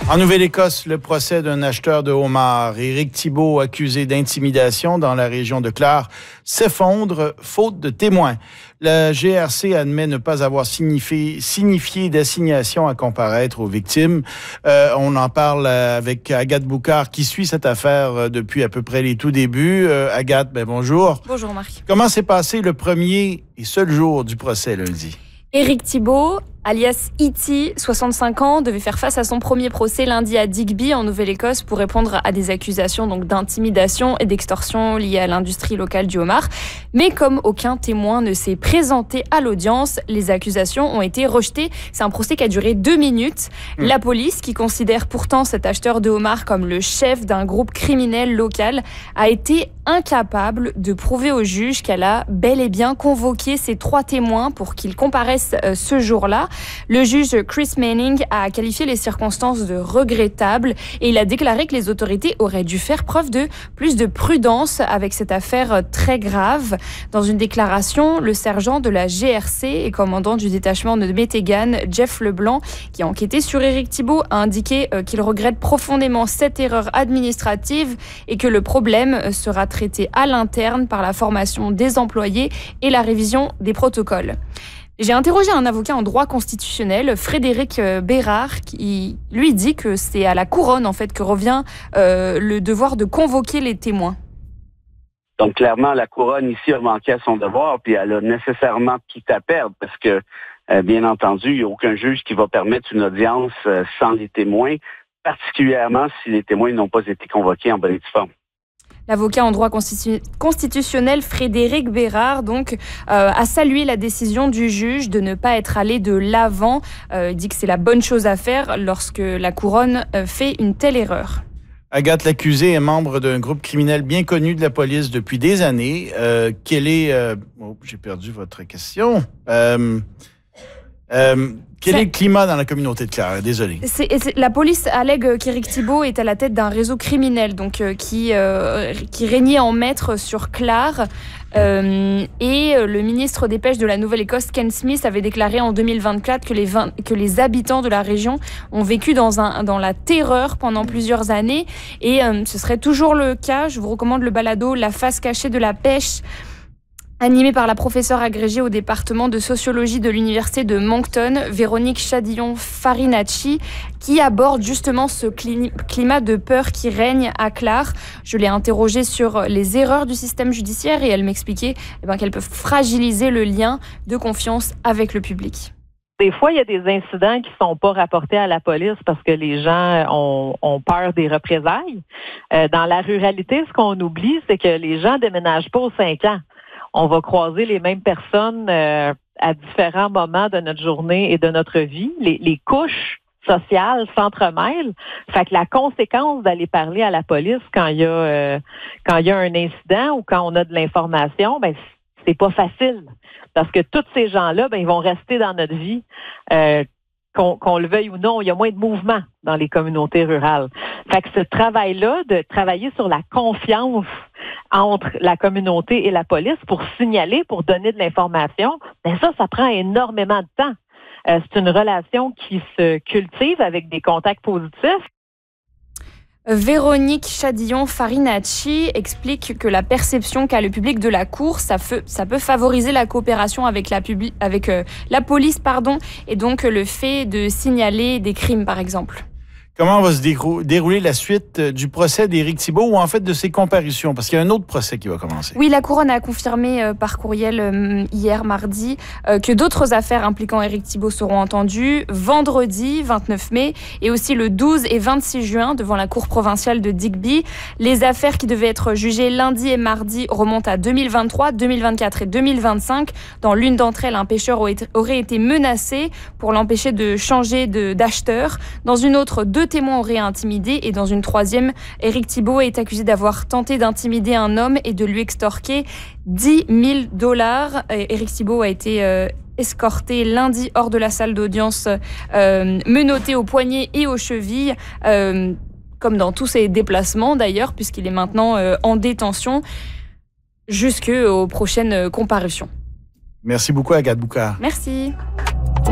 En Nouvelle-Écosse, le procès d'un acheteur de homards, Éric Thibault, accusé d'intimidation dans la région de Clare, s'effondre faute de témoins. La GRC admet ne pas avoir signifié d'assignation à comparaître aux victimes. On en parle avec Agathe Boucard qui suit cette affaire depuis à peu près les tout débuts. Agathe, bonjour. Bonjour Marc. Comment s'est passé le premier et seul jour du procès lundi? Éric Thibault, alias E.T., 65 ans, devait faire face à son premier procès lundi à Digby, en Nouvelle-Écosse, pour répondre à des accusations d'intimidation et d'extorsion liées à l'industrie locale du homard. Mais comme aucun témoin ne s'est présenté à l'audience, les accusations ont été rejetées. C'est un procès qui a duré 2 minutes. La police, qui considère pourtant cet acheteur de homards comme le chef d'un groupe criminel local, a été incapable de prouver au juge qu'elle a bel et bien convoqué ces 3 témoins pour qu'ils comparaissent ce jour-là. Le juge Chris Manning a qualifié les circonstances de regrettables et il a déclaré que les autorités auraient dû faire preuve de plus de prudence avec cette affaire très grave. Dans une déclaration, le sergent de la GRC et commandant du détachement de Métégan, Jeff Leblanc, qui a enquêté sur Éric Thibault, a indiqué qu'il regrette profondément cette erreur administrative et que le problème sera traité à l'interne par la formation des employés et la révision des protocoles. J'ai interrogé un avocat en droit constitutionnel, Frédéric Bérard, qui lui dit que c'est à la couronne en fait que revient le devoir de convoquer les témoins. Donc clairement, la couronne ici a manqué à son devoir, puis elle a nécessairement quitté à perdre, parce que bien entendu, il n'y a aucun juge qui va permettre une audience sans les témoins, particulièrement si les témoins n'ont pas été convoqués en bonne et due forme. L'avocat en droit constitutionnel Frédéric Bérard a salué la décision du juge de ne pas être allé de l'avant. Il dit que c'est la bonne chose à faire lorsque la couronne fait une telle erreur. Agathe, l'accusé est membre d'un groupe criminel bien connu de la police depuis des années. Quel est... j'ai perdu votre question. Quel est le climat dans la communauté de Clare? Désolé. La police allègue qu'Éric Thibault est à la tête d'un réseau criminel qui régnait en maître sur Clare. Et le ministre des Pêches de la Nouvelle-Écosse, Ken Smith, avait déclaré en 2024 que les habitants de la région ont vécu dans la terreur pendant plusieurs années. Et ce serait toujours le cas. Je vous recommande le balado « La face cachée de la pêche », animé par la professeure agrégée au département de sociologie de l'université de Moncton, Véronique Chadillon-Farinacci, qui aborde justement ce climat de peur qui règne à Clare. Je l'ai interrogée sur les erreurs du système judiciaire et elle m'expliquait qu'elles peuvent fragiliser le lien de confiance avec le public. Des fois, il y a des incidents qui ne sont pas rapportés à la police parce que les gens ont peur des représailles. Dans la ruralité, ce qu'on oublie, c'est que les gens ne déménagent pas aux 5 ans. On va croiser les mêmes personnes à différents moments de notre journée et de notre vie. Les couches sociales s'entremêlent. Fait que la conséquence d'aller parler à la police quand il y a un incident ou quand on a de l'information, c'est pas facile. Parce que tous ces gens-là, ils vont rester dans notre vie. Qu'on le veuille ou non, il y a moins de mouvement dans les communautés rurales. Fait que ce travail-là, de travailler sur la confiance entre la communauté et la police pour signaler, pour donner de l'information, ça prend énormément de temps. C'est une relation qui se cultive avec des contacts positifs. Véronique Chadillon-Farinacci explique que la perception qu'a le public de la cour, ça peut favoriser la coopération avec la police, et donc le fait de signaler des crimes, par exemple. Comment va se dérouler la suite du procès d'Éric Thibault ou en fait de ses comparutions? Parce qu'il y a un autre procès qui va commencer. Oui, la couronne a confirmé par courriel hier mardi que d'autres affaires impliquant Éric Thibault seront entendues vendredi 29 mai et aussi le 12 et 26 juin devant la cour provinciale de Digby. Les affaires qui devaient être jugées lundi et mardi remontent à 2023, 2024 et 2025. Dans l'une d'entre elles, un pêcheur aurait été menacé pour l'empêcher de changer d'acheteur. Dans une autre, 2 témoins auraient intimidé et dans une 3e, Éric Thibault est accusé d'avoir tenté d'intimider un homme et de lui extorquer $10 000. Éric Thibault a été escorté lundi hors de la salle d'audience, menotté aux poignets et aux chevilles, comme dans tous ses déplacements d'ailleurs, puisqu'il est maintenant en détention jusqu'aux prochaines comparutions. Merci beaucoup, Agathe Boucard. Merci.